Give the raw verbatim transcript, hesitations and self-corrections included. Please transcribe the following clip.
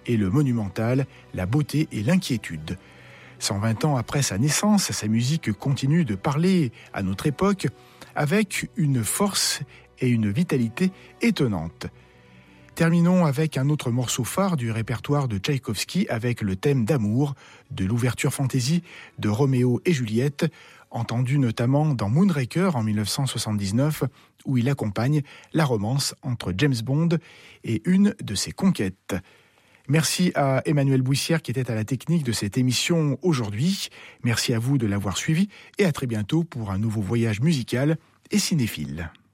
et le monumental, la beauté et l'inquiétude. cent vingt ans après sa naissance, sa musique continue de parler à notre époque avec une force et une vitalité étonnantes. Terminons avec un autre morceau phare du répertoire de Tchaïkovski avec le thème d'amour de l'ouverture fantaisie de Roméo et Juliette, entendu notamment dans Moonraker en dix-neuf cent soixante-dix-neuf, où il accompagne la romance entre James Bond et une de ses conquêtes. Merci à Emmanuel Bouissière qui était à la technique de cette émission aujourd'hui. Merci à vous de l'avoir suivi et à très bientôt pour un nouveau voyage musical et cinéphile.